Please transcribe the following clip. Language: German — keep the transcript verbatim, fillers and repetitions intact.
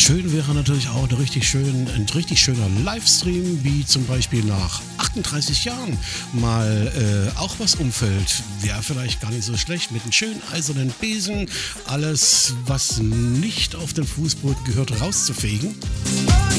schön wäre natürlich auch ein richtig, schön, ein richtig schöner Livestream, wie zum Beispiel nach achtunddreißig Jahren mal äh, auch was umfällt. Wäre vielleicht gar nicht so schlecht, mit einem schönen eisernen Besen alles, was nicht auf den Fußboden gehört, rauszufegen.